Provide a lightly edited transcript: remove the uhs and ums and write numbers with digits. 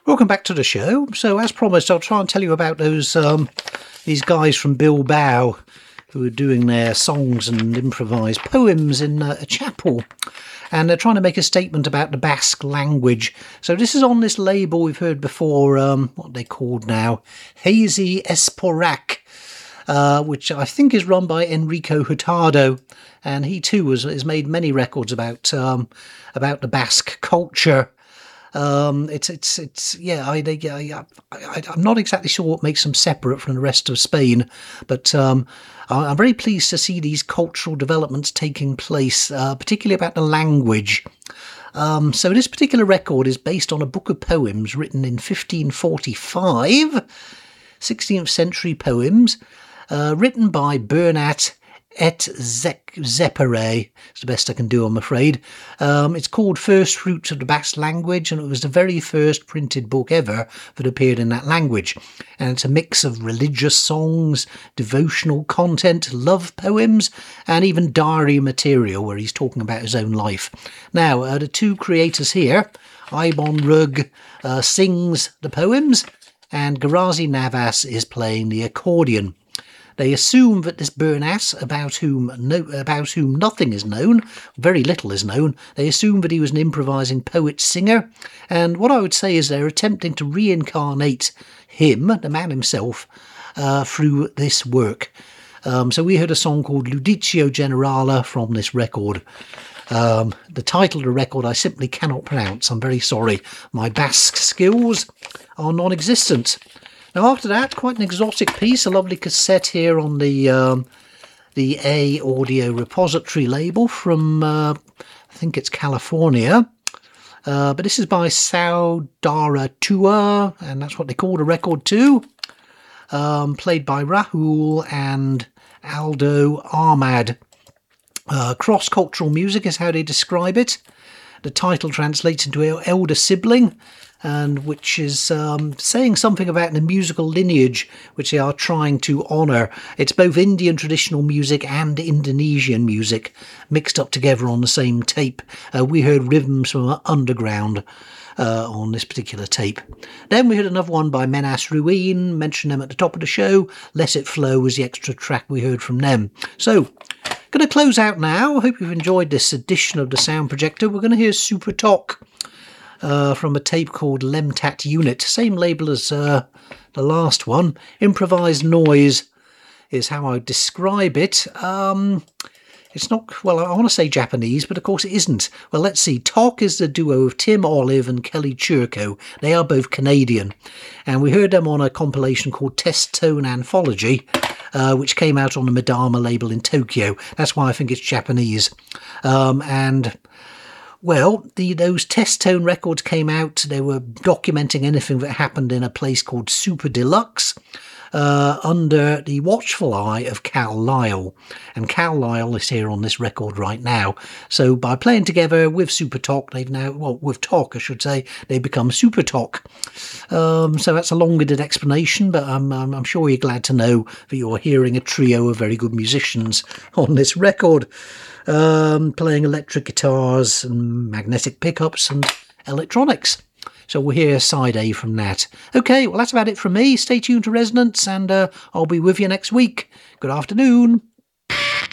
Welcome back to the show. So, as promised, I'll try and tell you about these guys from Bilbao who are doing their songs and improvised poems in a chapel. And they're trying to make a statement about the Basque language. So this is on this label we've heard before, what they called now, Hazy Esporac, which I think is run by Enrico Hurtado. And he too has made many records about the Basque culture. I'm not exactly sure what makes them separate from the rest of Spain, but I'm very pleased to see these cultural developments taking place, particularly about the language. So this particular record is based on a book of poems written in 1545, 16th century poems, written by Bernat et Zepere. It's the best I can do, I'm afraid. It's called First Fruits of the Basque Language, and it was the very first printed book ever that appeared in that language. And it's a mix of religious songs, devotional content, love poems, and even diary material where he's talking about his own life. Now, the two creators here, Ibon Rug sings the poems, and Garazi Navas is playing the accordion. They assume that this Bernat, about whom nothing is known, very little is known, they assume that he was an improvising poet-singer, and what I would say is they're attempting to reincarnate him, the man himself, through this work. So we heard a song called Luditio Generala from this record. The title of the record I simply cannot pronounce. I'm very sorry. My Basque skills are non-existent. Now after that, quite an exotic piece, a lovely cassette here on the A Audio Repository label from, I think it's California. But this is by Saudara Tua, and that's what they call the record too. Played by Rahul and Aldo Ahmad. Cross-cultural music is how they describe it. The title translates into elder sibling, and which is saying something about the musical lineage which they are trying to honour. It's both Indian traditional music and Indonesian music mixed up together on the same tape. We heard rhythms from Underground on this particular tape. Then we heard another one by Menas Ruin, mentioned them at the top of the show. Let It Flow was the extra track we heard from them. So, going to close out now. I hope you've enjoyed this edition of the Sound Projector. We're going to hear Super Talk from a tape called Lemtat Unit, same label as the last one. Improvised noise is how I describe it. It's not, well, I want to say Japanese, but of course it isn't. Well, let's see. Talk is the duo of Tim Olive and Kelly Churko. They are both Canadian, and we heard them on a compilation called Test Tone Anthology, which came out on the Madama label in Tokyo. That's why I think it's Japanese. Well, those Test Tone records came out. They were documenting anything that happened in a place called Super Deluxe under the watchful eye of Cal Lyle. And Cal Lyle is here on this record right now. So by playing together with Super Talk, they've now, well, with Talk, I should say, they've become Super Talk. So that's a long-winded explanation, but I'm sure you're glad to know that you're hearing a trio of very good musicians on this record. Playing electric guitars and magnetic pickups and electronics. So we'll hear side A from that. Okay, well that's about it from me. Stay tuned to Resonance and I'll be with you next week. Good afternoon.